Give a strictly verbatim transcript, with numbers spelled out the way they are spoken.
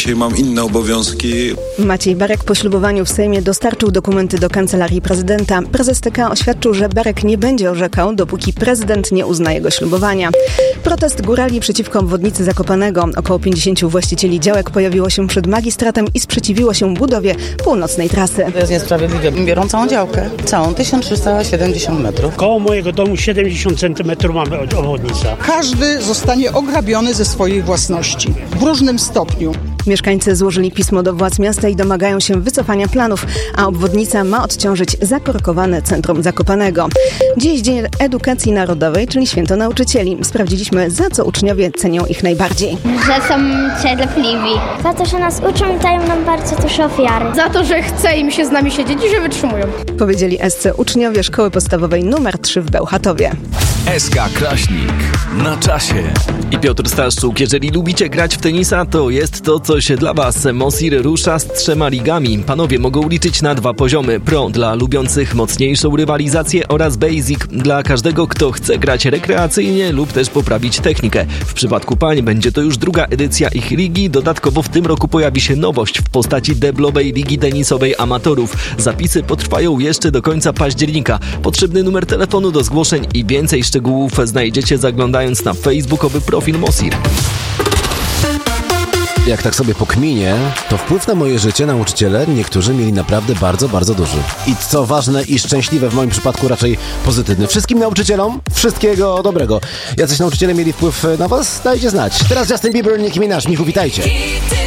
dzisiaj mam inne obowiązki. Maciej Berek po ślubowaniu w Sejmie dostarczył dokumenty do Kancelarii Prezydenta. Prezes T K oświadczył, że Berek nie będzie orzekał, dopóki prezydent nie uzna jego ślubowania. Protest górali przeciwko obwodnicy Zakopanego. Około pięćdziesięciu właścicieli działek pojawiło się przed magistratem i sprzeciwiło się budowie północnej trasy. To jest niesprawiedliwe. Biorą całą działkę, całą tysiąc trzysta siedemdziesiąt metrów. Koło mojego domu siedemdziesiąt centymetrów mamy obwodnica. Każdy zostanie ograbiony ze swojej własności w różnym stopniu. Mieszkańcy złożyli pismo do władz miasta i domagają się wycofania planów, a obwodnica ma odciążyć zakorkowane centrum Zakopanego. Dziś Dzień Edukacji Narodowej, czyli Święto Nauczycieli. Sprawdziliśmy, za co uczniowie cenią ich najbardziej. Że są cierpliwi. Za to, że nas uczą i dają nam bardzo dużo ofiary. Za to, że chce im się z nami siedzieć i że wytrzymują. Powiedzieli S C uczniowie Szkoły Podstawowej numer trzy w Bełchatowie. S K Kraśnik na czasie. I Piotr Staszczuk, jeżeli lubicie grać w tenisa, to jest to coś dla Was. Mosir rusza z trzema ligami. Panowie mogą liczyć na dwa poziomy. Pro dla lubiących mocniejszą rywalizację oraz Basic dla każdego, kto chce grać rekreacyjnie lub też poprawić technikę. W przypadku pań będzie to już druga edycja ich ligi. Dodatkowo w tym roku pojawi się nowość w postaci deblowej Ligi Tenisowej Amatorów. Zapisy potrwają jeszcze do końca października. Potrzebny numer telefonu do zgłoszeń i więcej szczegółów znajdziecie zaglądając na facebookowy profil Mosir. Jak tak sobie pokminię, to wpływ na moje życie nauczyciele niektórzy mieli naprawdę bardzo, bardzo duży. I co ważne i szczęśliwe, w moim przypadku raczej pozytywny. Wszystkim nauczycielom wszystkiego dobrego. Jacyś nauczyciele mieli wpływ na Was? Dajcie znać. Teraz Justin Bieber, Nicki Minaj. Michu, witajcie.